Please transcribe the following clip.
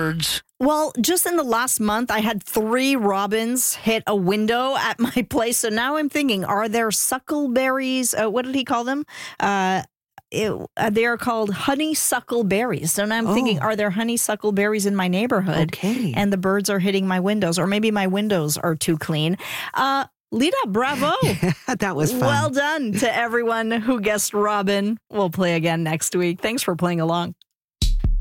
birds? Well, just in the last month, I had 3 robins hit a window at my place. So now I'm thinking, are there suckleberries? What did he call them? They are called honeysuckle berries. So now I'm thinking, are there honeysuckle berries in my neighborhood? Okay. And the birds are hitting my windows, or maybe my windows are too clean. Lita, bravo. That was fun. Well done to everyone who guessed Robin. We'll play again next week. Thanks for playing along.